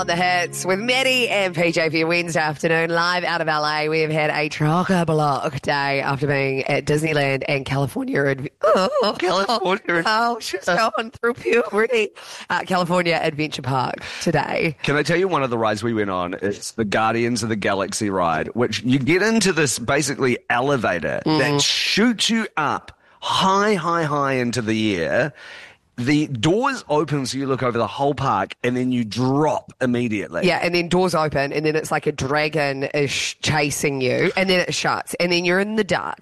On the hits with Maddie and PJ for your Wednesday afternoon, live out of LA. We have had a chock-a-block day after being at Disneyland and California. California. Oh, she's going through puberty. California Adventure Park today. Can I tell you one of the rides we went on? It's the Guardians of the Galaxy ride, which you get into this basically elevator that shoots you up high into the air. The doors open so you look over the whole park and then you drop immediately. Yeah, and then doors open and then it's like a dragon is chasing you and then it shuts and then you're in the dark